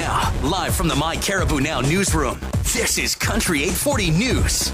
Now, live from the My Caribou Now newsroom, this is Country 840 News.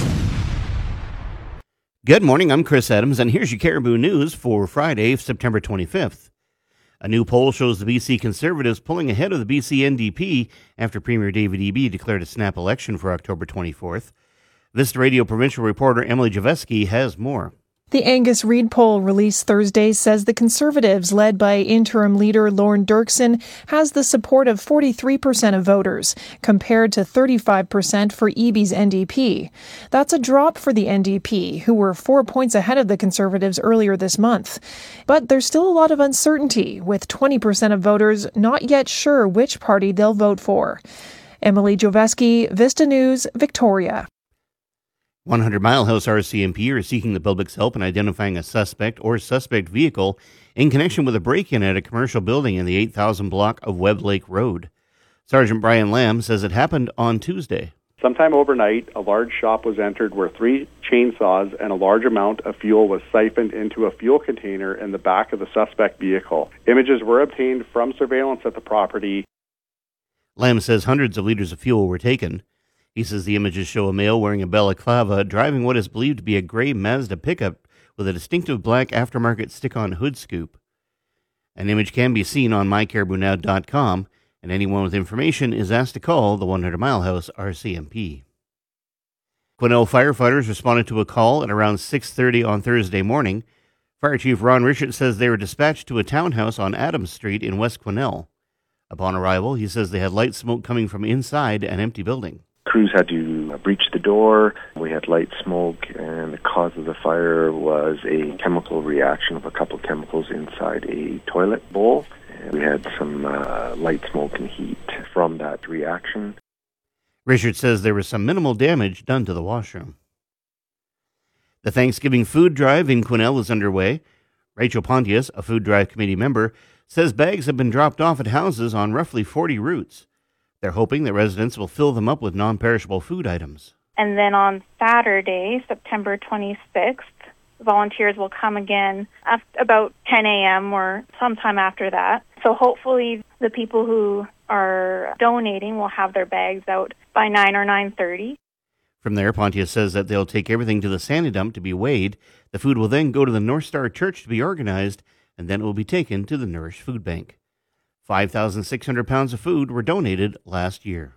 Good morning, I'm Chris Adams, and here's your Caribou News for Friday, September 25th. A new poll shows the BC Conservatives pulling ahead of the BC NDP after Premier David Eby declared a snap election for October 24th. Vista Radio provincial reporter Emily Javeski has more. The Angus Reid poll released Thursday says the Conservatives, led by interim leader Lorne Dirksen, has the support of 43% of voters, compared to 35% for Eby's NDP. That's a drop for the NDP, who were 4 points ahead of the Conservatives earlier this month. But there's still a lot of uncertainty, with 20% of voters not yet sure which party they'll vote for. Emily Javeski, Vista News, Victoria. 100 Mile House RCMP are seeking the public's help in identifying a suspect or suspect vehicle in connection with a break-in at a commercial building in the 8,000 block of Webb Lake Road. Sergeant Brian Lamb says it happened on Tuesday. Sometime overnight, a large shop was entered where 3 chainsaws and a large amount of fuel was siphoned into a fuel container in the back of the suspect vehicle. Images were obtained from surveillance at the property. Lamb says hundreds of liters of fuel were taken. He says the images show a male wearing a balaclava driving what is believed to be a gray Mazda pickup with a distinctive black aftermarket stick-on hood scoop. An image can be seen on mycaribounow.com, and anyone with information is asked to call the 100 Mile House RCMP. Quesnel firefighters responded to a call at around 6:30 on Thursday morning. Fire Chief Ron Richard says they were dispatched to a townhouse on Adams Street in West Quesnel. Upon arrival, he says they had light smoke coming from inside an empty building. Crews had to breach the door. We had light smoke, and the cause of the fire was a chemical reaction of a couple of chemicals inside a toilet bowl. And we had some light smoke and heat from that reaction. Richard says there was some minimal damage done to the washroom. The Thanksgiving food drive in Quesnel is underway. Rachel Pontius, a food drive committee member, says bags have been dropped off at houses on roughly 40 routes. They're hoping that residents will fill them up with non-perishable food items. And then on Saturday, September 26th, volunteers will come again at about 10 a.m. or sometime after that. So hopefully the people who are donating will have their bags out by 9 or 9:30. From there, Pontius says that they'll take everything to the Sandy Dump to be weighed. The food will then go to the North Star Church to be organized, and then it will be taken to the Nourish Food Bank. 5,600 pounds of food were donated last year.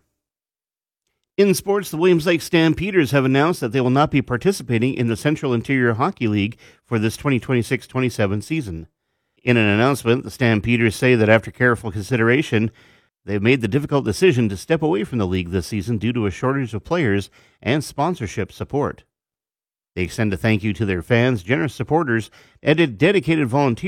In sports, the Williams Lake Stampeders have announced that they will not be participating in the Central Interior Hockey League for this 2026-27 season. In an announcement, the Stampeders say that after careful consideration, they've made the difficult decision to step away from the league this season due to a shortage of players and sponsorship support. They extend a thank you to their fans, generous supporters, and dedicated volunteers